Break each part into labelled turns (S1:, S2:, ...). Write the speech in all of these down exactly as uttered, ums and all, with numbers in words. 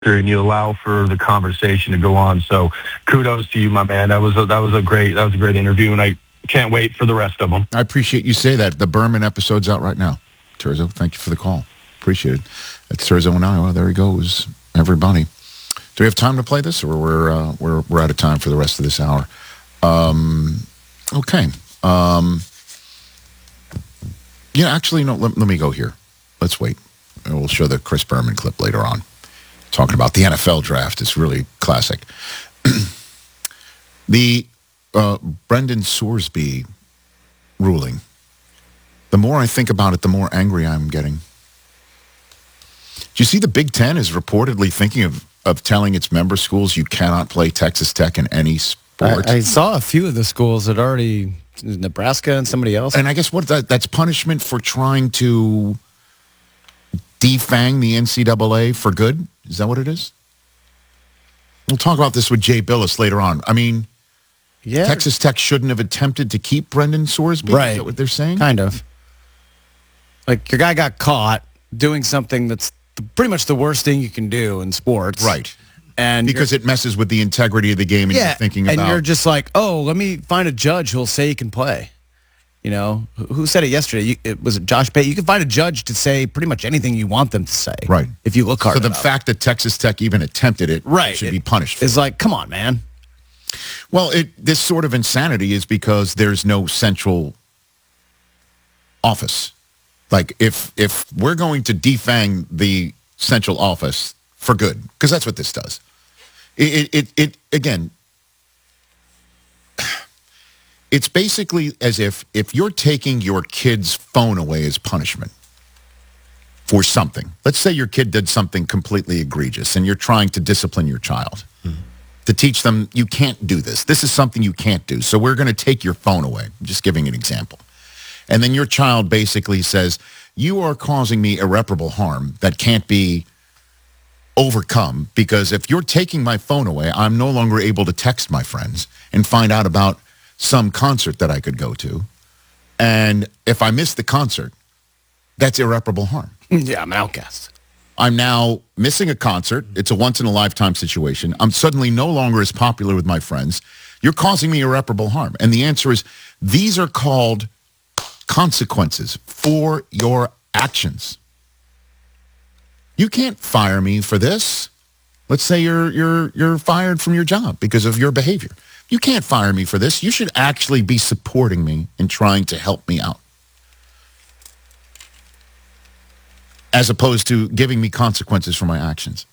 S1: and you allow for the conversation to go on. So kudos to you, my man. That was a, that was a great that was a great interview, and I can't wait for the rest of them.
S2: I appreciate you say that. The Berman episode's out right now. Terzo, thank you for the call. Appreciate it. That's Terzo in Iowa. There he goes, everybody. Do we have time to play this, or we're uh, we're we're out of time for the rest of this hour? Um, okay. Um, yeah, actually, no. Let, let me go here. Let's wait. And we'll show the Chris Berman clip later on. Talking about the N F L draft. It's really classic. the uh, Brendan Sorsby ruling. The more I think about it, the more angry I'm getting. Do you see the Big Ten is reportedly thinking of, of telling its member schools you cannot play Texas Tech in any sport?
S3: I, I saw a few of the schools that already, Nebraska and somebody else.
S2: And I guess what that, that's punishment for trying to defang the N C double A for good? Is that what it is? We'll talk about this with Jay Billis later on. I mean, yeah. Texas Tech shouldn't have attempted to keep Brendan Sorsby?
S3: Right.
S2: Is that what they're saying?
S3: Kind of. Like, your guy got caught doing something that's pretty much the worst thing you can do in sports.
S2: Right.
S3: And
S2: because it messes with the integrity of the game and
S3: yeah,
S2: you're thinking about...
S3: and you're just like, oh, let me find a judge who'll say he can play. You know, who said it yesterday? You, it was it Josh Pate. You can find a judge to say pretty much anything you want them to say.
S2: Right.
S3: If you look hard
S2: So the
S3: enough.
S2: fact that Texas Tech even attempted it
S3: right.
S2: should
S3: it,
S2: be punished for
S3: It's like, come on, man.
S2: Well, it, this sort of insanity is because there's no central office. Like, if if we're going to defang the central office for good, because that's what this does. It, it, it, it again... It's basically as if if you're taking your kid's phone away as punishment for something. Let's say your kid did something completely egregious and you're trying to discipline your child mm-hmm. to teach them you can't do this. This is something you can't do. So we're going to take your phone away. I'm just giving an example. And then your child basically says, you are causing me irreparable harm that can't be overcome because if you're taking my phone away, I'm no longer able to text my friends and find out about some concert that I could go to. And if I miss the concert, that's irreparable harm.
S3: Yeah, I'm an outcast.
S2: I'm now missing a concert. It's a once-in-a-lifetime situation. I'm suddenly no longer as popular with my friends. You're causing me irreparable harm. And the answer is, these are called consequences for your actions. You can't fire me for this. Let's say you're you're you're fired from your job because of your behavior. You can't fire me for this. You should actually be supporting me and trying to help me out. As opposed to giving me consequences for my actions.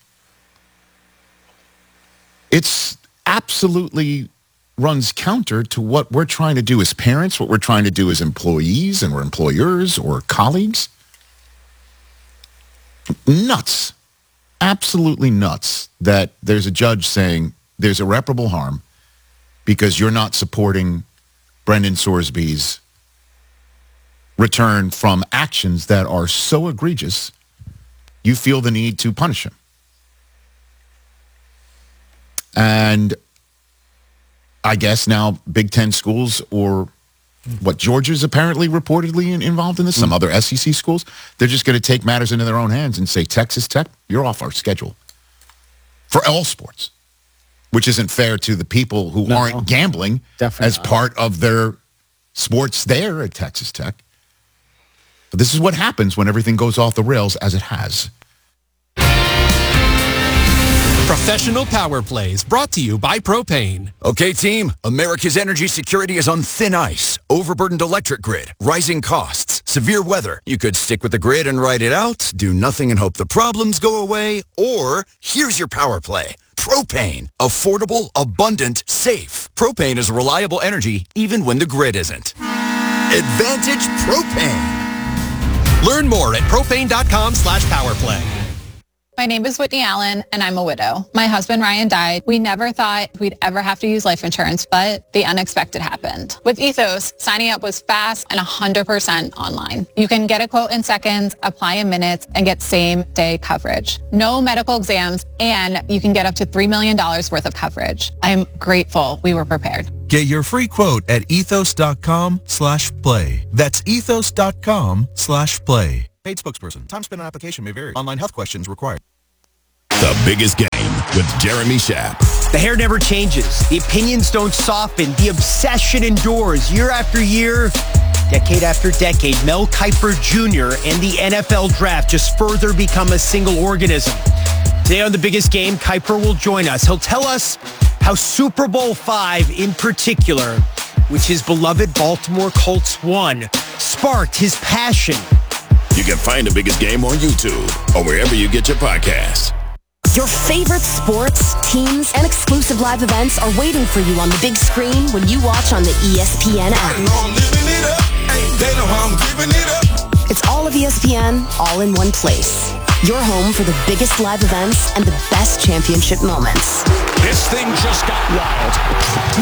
S2: It's absolutely runs counter to what we're trying to do as parents, what we're trying to do as employees and we're employers or colleagues. Nuts. Absolutely nuts that there's a judge saying there's irreparable harm because you're not supporting Brendan Sorsby's return from actions that are so egregious, you feel the need to punish him. And I guess now Big Ten schools or what Georgia's apparently reportedly in, involved in this, some other S E C schools, they're just going to take matters into their own hands and say, Texas Tech, you're off our schedule for all sports. Which isn't fair to the people who no, aren't gambling as not. part of their sports there at Texas Tech. But this is what happens when everything goes off the rails as it has.
S4: Professional Power Plays brought to you by Propane.
S5: Okay, team, America's energy security is on thin ice. Overburdened electric grid, rising costs, severe weather. You could stick with the grid and ride it out, do nothing and hope the problems go away, or here's your power play. Propane. Affordable, abundant, safe. Propane is reliable energy even when the grid isn't. Advantage Propane.
S4: Learn more at propane.com slash powerplay.
S6: My name is Whitney Allen, and I'm a widow. My husband, Ryan, died. We never thought we'd ever have to use life insurance, but the unexpected happened. With Ethos, signing up was fast and one hundred percent online. You can get a quote in seconds, apply in minutes, and get same-day coverage. No medical exams, and you can get up to three million dollars worth of coverage. I'm grateful we were prepared.
S7: Get your free quote at ethos.com slash play. That's ethos.com slash play.
S8: Paid spokesperson. Time spent on application may vary. Online health questions required. The Biggest Game with Jeremy Schaap.
S9: The hair never changes. The opinions don't soften. The obsession endures year after year, decade after decade. Mel Kiper Junior and the N F L Draft just further become a single organism. Today on The Biggest Game, Kiper will join us. He'll tell us how Super Bowl five in particular, which his beloved Baltimore Colts won, sparked his passion.
S8: You can find The Biggest Game on YouTube or wherever you get your podcasts.
S10: Your favorite sports, teams, and exclusive live events are waiting for you on the big screen when you watch on the E S P N app. It's all of E S P N, all in one place. Your home for the biggest live events and the best championship moments.
S11: This thing just got wild.